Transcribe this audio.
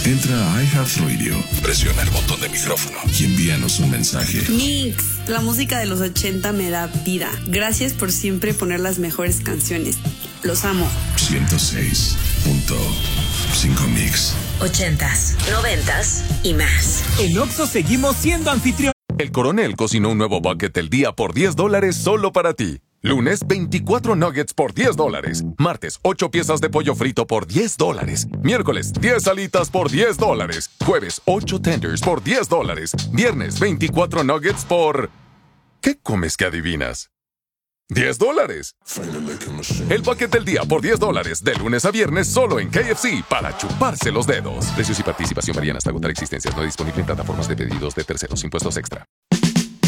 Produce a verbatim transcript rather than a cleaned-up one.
Entra a iHeartRadio, presiona el botón de micrófono y envíanos un mensaje. Mix, la música de los ochenta me da vida. Gracias por siempre poner las mejores canciones. Los amo. ciento seis punto cinco Mix. Ochentas, noventas y más. En Oxxo seguimos siendo anfitriones. El Coronel cocinó un nuevo bucket del día por diez dólares solo para ti. Lunes, veinticuatro nuggets por diez dólares. Martes, ocho piezas de pollo frito por diez dólares. Miércoles, diez alitas por diez dólares. Jueves, ocho tenders por diez dólares. Viernes, veinticuatro nuggets por... ¿Qué comes que adivinas? ¡diez dólares! El bucket del día por diez dólares. De lunes a viernes solo en K F C para chuparse los dedos. Precios y participación varían hasta agotar existencias. No disponible en plataformas de pedidos de terceros. Impuestos extra.